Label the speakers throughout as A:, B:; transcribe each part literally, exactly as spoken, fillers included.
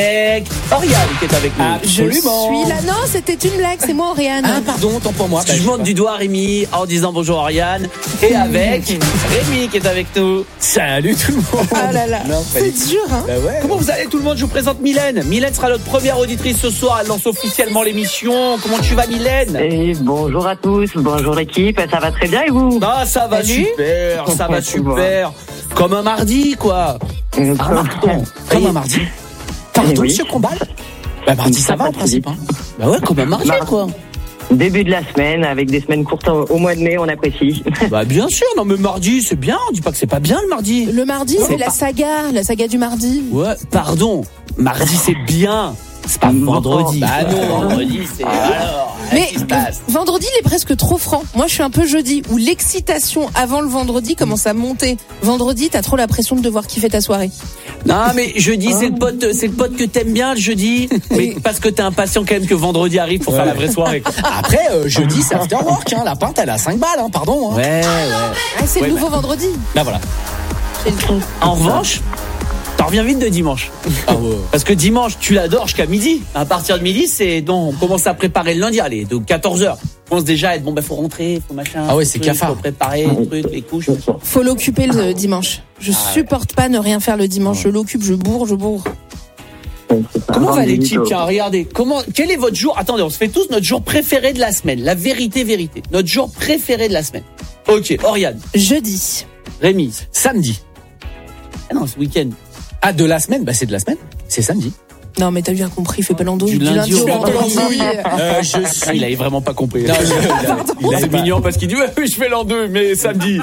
A: Oriane qui est avec nous.
B: Absolument. Je suis là. Non, c'était une blague, c'est moi Oriane.
A: Ah pardon, tant pour moi. Bah, je monte du doigt Rémi en disant bonjour Oriane. Et avec Rémi qui est avec nous. Salut tout le monde.
B: Ah là là, non, c'est dur hein.
A: Bah ouais. Comment vous allez tout le monde? Je vous présente Mylène. Mylène sera notre première auditrice ce soir. Elle lance officiellement l'émission. Comment tu vas Mylène?
C: Et bonjour à tous, bonjour l'équipe. Ça va très bien et vous?
A: Ah ça va Salut. super, ça va super. Comme un mardi quoi.
C: Euh,
A: ah, Martin, comme un mardi. Pardon, oui. Monsieur Combal? Bah, mardi, ça va en principe. Hein. Bah ouais, comme un mardi, Mar- quoi.
C: Début de la semaine, avec des semaines courtes au mois de mai, on apprécie.
A: Bah bien sûr, non mais mardi, c'est bien. On dit pas que c'est pas bien le mardi.
B: Le mardi, non, c'est la pas... saga, la saga du mardi.
A: Ouais, pardon. Mardi, c'est bien. C'est pas vendredi.
B: Bah non, vendredi, c'est... Alors, mais vendredi, il est presque trop franc. Moi, je suis un peu jeudi, où l'excitation avant le vendredi commence à monter. Vendredi, t'as trop la pression de devoir kiffer ta soirée.
A: Non, mais jeudi, c'est le pote, c'est le pote que t'aimes bien, le jeudi. Mais parce que t'es impatient quand même que vendredi arrive pour ouais. faire la vraie soirée.
D: Après, euh, jeudi, c'est after work, hein. La pinte, elle a cinq balles, hein, pardon. Hein.
A: Ouais, ouais.
B: Ah, c'est ouais, le nouveau bah... vendredi.
D: Là, voilà.
A: En revanche, t'en reviens vite de dimanche. Ah ouais. Parce que dimanche, tu l'adores jusqu'à midi. À partir de midi, c'est donc on commence à préparer le lundi. Allez, donc quatorze heures. On pense déjà être bon, bah faut rentrer, faut machin.
D: Ah ouais, c'est
A: truc,
D: cafard.
A: Faut préparer les trucs, les couches. Machin.
B: Faut l'occuper le dimanche. Je ah supporte ouais. pas ne rien faire le dimanche. Ouais. Je l'occupe, je bourre, je bourre.
A: Comment va l'équipe? Tiens, regardez. Comment, quel est votre jour? Attendez, on se fait tous notre jour préféré de la semaine. La vérité, vérité. Notre jour préféré de la semaine. Ok, Oriane.
B: Jeudi.
A: Rémi.
D: Samedi.
A: Ah non, ce week-end.
D: Ah, de la semaine? Bah, c'est de la semaine. C'est samedi.
B: Non, mais t'as bien compris, fais pas l'andouille.
A: Du, du lundi au
B: vendredi.
A: euh, je suis... ah, il avait vraiment pas compris. Non, je... il est mignon parce qu'il dit, ouais, oui, je fais l'andouille, mais samedi.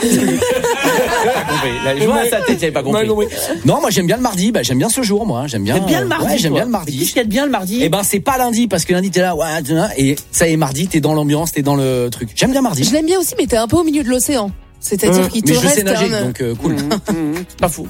A: Je vois à sa tête, il avait pas compris.
D: Non, moi, j'aime bien le mardi. Bah, j'aime bien ce jour, moi. J'aime bien.
A: J'aime bien le mardi.
D: Ouais, j'aime bien le mardi.
A: Qu'est-ce qu'il y a de bien le mardi?
D: Eh ben, c'est pas lundi, parce que lundi, t'es là, ouais, et ça y est, mardi, t'es dans l'ambiance, t'es dans le truc. J'aime bien mardi.
B: Je l'aime bien aussi, mais t'es un peu au milieu de l'océan. C'est-à-dire mmh. qu'il te
D: mais
B: reste.
D: Je sais nager,
B: un...
D: donc, euh, cool.
A: Mmh, mmh, c'est pas fou.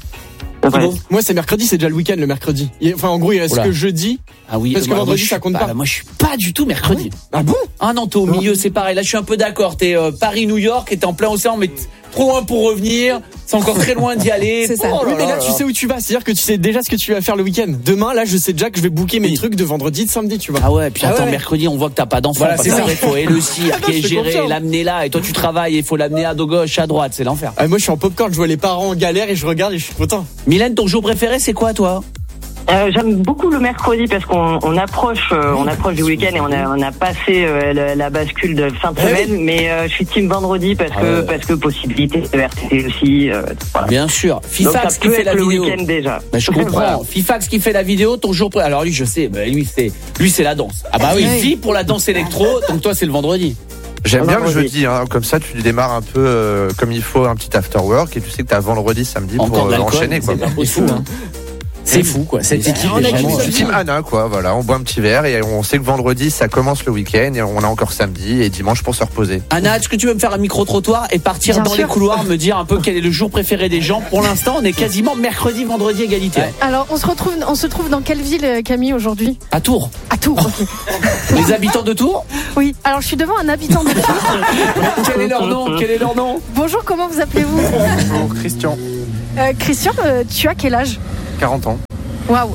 E: Bon, moi c'est mercredi, c'est déjà le week-end le mercredi. Enfin en gros il reste Oula. que jeudi.
A: Ah oui.
E: Parce que
A: moi,
E: vendredi
A: moi,
E: ça compte
A: pas.
E: pas.
A: Là, moi je suis pas du tout mercredi.
E: Ah bon?
A: Ah non, t'es au milieu, c'est pareil. Là je suis un peu d'accord. T'es euh, Paris-New York et t'es en plein océan, mais trop loin pour revenir. C'est encore très loin d'y aller.
B: C'est ça.
E: Oh là oui, mais là, là tu sais où tu vas. C'est-à-dire que tu sais déjà ce que tu vas faire le week-end. Demain, là, je sais déjà que je vais booker mes oui. trucs de vendredi, de samedi, tu vois.
A: Ah ouais. Puis
E: ah
A: attends,
E: ouais.
A: mercredi, on voit que t'as pas d'enfant.
D: Voilà,
A: parce
D: c'est ça.
A: Il faut et le cire, qui est géré, l'amener là. Et toi, tu travailles. Il faut l'amener à gauche, à droite. C'est l'enfer.
E: Ah, moi, je suis en popcorn. Je vois les parents en galère et je regarde et je suis content.
A: Mylène, ton jour préféré, c'est quoi, toi?
C: Euh, j'aime beaucoup le mercredi parce qu'on on approche, euh, on approche du week-end et on a, on a passé euh, la, la bascule de fin de semaine. Oui. Mais euh, je suis team vendredi parce que ah ouais. parce que possibilité de R T T aussi. Euh, voilà.
A: Bien sûr. Fifax qui fait la
C: le
A: vidéo.
C: Week-end déjà.
A: Bah, je comprends. Voilà. Fifax qui fait la vidéo. Ton jour préféré. Alors lui, je sais. Bah, lui, c'est lui, c'est la danse. Ah bah oui. Il vit pour la danse électro. Donc toi, c'est le vendredi.
F: J'aime bien le jeudi, hein. Comme ça tu démarres un peu euh, comme il faut, un petit after work et tu sais que t'as vendredi, samedi
A: encore
F: pour euh, enchaîner quoi.
A: C'est fou, hein.
D: C'est fou quoi, cette équipe
F: est vraiment... Je suis team Anna quoi, voilà, on boit un petit verre et on sait que vendredi ça commence le week-end et on a encore samedi et dimanche pour se reposer.
A: Anna, est-ce que tu veux me faire un micro-trottoir et partir Bien dans sûr. les couloirs, me dire un peu quel est le jour préféré des gens? Pour l'instant, on est quasiment mercredi, vendredi égalité. Ouais.
G: Alors, on se retrouve, on se trouve dans quelle ville, Camille, aujourd'hui?
A: À Tours.
G: À Tours, ok.
A: Les habitants de Tours?
G: Oui, alors je suis devant un habitant de Tours.
A: Quel est leur nom? Quel est leur nom?
G: Bonjour, comment vous appelez-vous?
F: Bonjour, Christian.
G: Euh, Christian, euh, tu as quel âge?
F: quarante ans.
G: Waouh.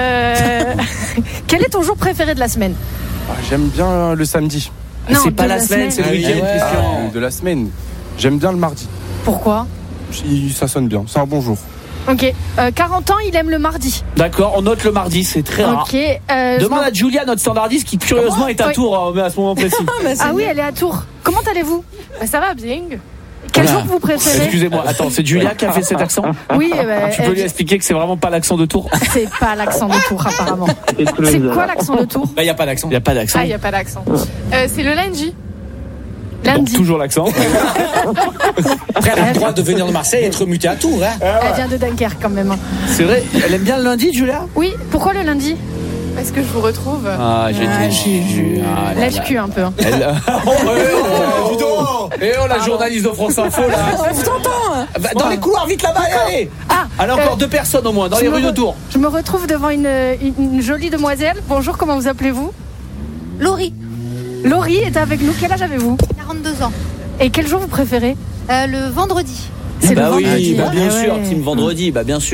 G: Euh, quel est ton jour préféré de la semaine?
H: ah, J'aime bien le samedi.
A: Non, c'est pas la semaine, semaine, c'est le week-end,
H: ouais.
A: Christian.
H: Ah, de la semaine. J'aime bien le mardi.
G: Pourquoi?
H: Ça sonne bien, c'est un bon jour.
G: Ok, euh, quarante ans, il aime le mardi.
A: D'accord, on note le mardi, c'est très rare.
G: Ok. Euh,
A: Demande à Julia, notre standardiste, qui curieusement est à oui. Tours, mais à ce moment précis.
G: bah, ah oui, elle est à Tours. Comment allez-vous? Bah, ça va bien. Quel voilà. jour vous préférez?
A: Excusez-moi, attends, c'est Julia qui a fait cet accent?
G: Oui. Bah,
A: tu peux lui expliquer que c'est vraiment pas l'accent de Tours?
G: C'est pas l'accent de Tours, apparemment. C'est quoi l'accent de Tours?
D: Bah, il n'y a pas d'accent.
A: Il n'y a pas d'accent.
G: Ah, il n'y a pas d'accent. Euh, c'est le lundi. Lundi.
A: Donc, toujours l'accent.
D: Après, elle a le droit de venir de Marseille et être mutée à Tours. Hein.
G: Elle vient de Dunkerque, quand même.
A: C'est vrai? Elle aime bien le lundi, Julia?
G: Oui. Pourquoi le lundi?
I: Est-ce que je vous retrouve?
A: Ah, j'ai ah, dit.
G: Ah, lèche-cul un peu.
A: Elle... oh, oh, oh, Et oh, la Pardon. journaliste de France Info, là.
B: On vous entend.
A: Bah, dans les couloirs, vite là-bas, allez. Ah, allez, encore euh, deux personnes au moins, dans les rues de Tours.
G: Je me retrouve devant une, une, une jolie demoiselle. Bonjour, comment vous appelez-vous?
J: Laurie.
G: Laurie est avec nous. Quel âge avez-vous?
J: quarante-deux ans.
G: Et quel jour vous préférez?
J: euh, Le vendredi.
A: C'est bah le vendredi. Oui, bah bien
G: ah,
A: sûr,
G: ouais.
A: team vendredi, bah bien sûr.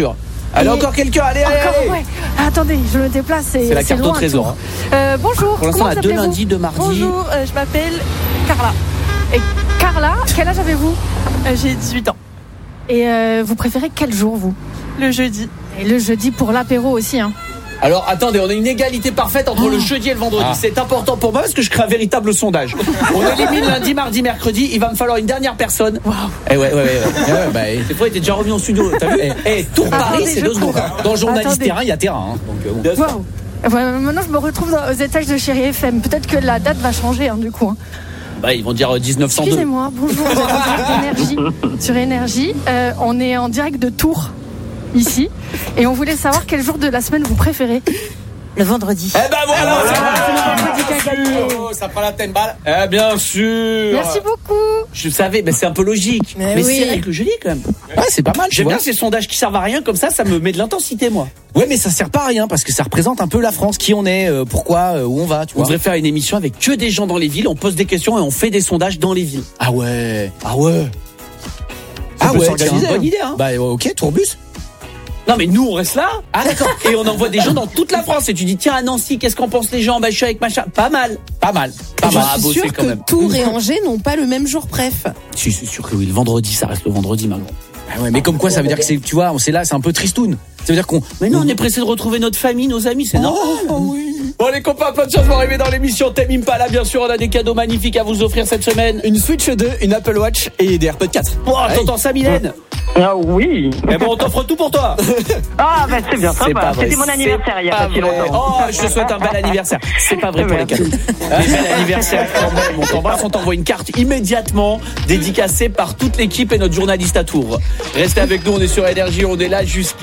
A: Allez,
G: Et-
A: encore quelqu'un, allez, allez,
G: Encore,
A: allez.
G: ouais. Attendez, je me déplace.
A: C'est la carte au trésor. Hein.
G: Euh, bonjour.
A: Pour l'instant,
G: comment
A: on a
G: vous
A: deux
G: appelez-vous
A: lundis, deux mardis.
I: Bonjour, euh, je m'appelle Carla.
G: Et Carla, quel âge avez-vous?
I: Euh, J'ai dix-huit ans.
G: Et euh, vous préférez quel jour, vous?
I: Le jeudi.
G: Et le jeudi pour l'apéro aussi, hein.
A: Alors attendez, on a une égalité parfaite entre le jeudi et le vendredi.
D: Ah.
A: C'est important pour moi parce que je crée un véritable sondage. On élimine lundi, mardi, mercredi. Il va me falloir une dernière personne.
G: Waouh.
A: Eh ouais, ouais, ouais. ouais.
D: Eh ouais, bah, eh.
A: C'est vrai, t'es déjà revenu en studio. T'as vu? Eh, Tour Paris,
G: Attendez,
A: c'est
G: je
A: deux secondes.
G: cours.
A: hein.
D: Dans journaliste
G: Attendez.
D: terrain, il y a terrain. hein. Donc, euh, bon.
G: Waouh. Ouais, maintenant, je me retrouve dans, aux étages de Chéri F M. Peut-être que la date va changer, hein, du coup. hein.
A: Bah, ils vont dire euh, dix-neuf cent deux.
G: Excusez-moi, bonjour, vous êtes en direct d'Énergie. Sur Énergie, euh, on est en direct de Tours, ici. Et on voulait savoir quel jour de la semaine vous préférez.
J: Le vendredi.
A: Eh ben voilà,
G: Ah,
A: c'est
G: c'est le
A: bon.
G: vendredi qui a gagné.
A: Oh, ça prend la tête balle. Eh bien sûr.
G: Merci beaucoup.
A: Je savais, mais c'est un peu logique.
B: Mais
A: Mais,
B: oui.
A: c'est vrai que le jeudi quand même.
D: Ouais, c'est pas mal. tu
A: J'aime
D: vois.
A: bien ces sondages qui servent à rien comme ça, ça me met de l'intensité moi.
D: Ouais, mais ça sert pas à rien parce que ça représente un peu la France, qui on est, euh, pourquoi, euh, où on va, tu
A: On
D: vois.
A: devrait faire une émission avec que des gens dans les villes, on pose des questions et on fait des sondages dans les villes.
D: Ah ouais.
A: Ah ouais.
D: Ah
A: peut
D: ouais,
A: s'organiser,
D: tiens.
A: bonne idée, hein.
D: Bah ok, tourbus.
A: Non mais nous on reste là. Ah d'accord. Et on envoie des gens dans toute la France et tu dis tiens à Nancy qu'est-ce qu'en pensent les gens? Bah je suis avec machin. Pas mal.
D: Pas mal. Pas
B: Je
D: mal.
A: à
B: suis
A: bosser
B: sûre
A: quand
B: que
A: même.
B: Tours et Angers n'ont pas le même jour préf.
A: Si c'est sûr que oui, le vendredi ça reste le vendredi maintenant.
D: Ah ouais, mais comme quoi, ça veut dire que c'est, tu vois, on c'est là, c'est un peu tristoun. Ça veut dire qu'on.
A: Mais non on est pressé de retrouver notre famille, nos amis, c'est normal.
D: Oh, oui.
A: Bon les copains, plein de choses vont arriver dans l'émission Thème Impala, bien sûr on a des cadeaux magnifiques à vous offrir cette semaine.
E: Une Switch deux, une Apple Watch et des AirPods quatre.
A: Oh t'entends ça Mylène?
C: Ah oui.
A: Eh ben on t'offre tout pour toi.
C: Ah bah c'est bien
A: C'est pas
C: sympa.
A: vrai,
C: C'était mon
A: c'est
C: anniversaire il y a
A: pas
C: pas si
A: vrai.
C: longtemps.
A: Oh, je te souhaite un bel anniversaire. C'est pas vrai pour les cadeaux. Mais bel anniversaire quand même. On t'embrasse, on t'envoie une carte immédiatement dédicacée par toute l'équipe et notre journaliste à Tours. Restez avec nous, on est sur Énergie, on est là jusqu'à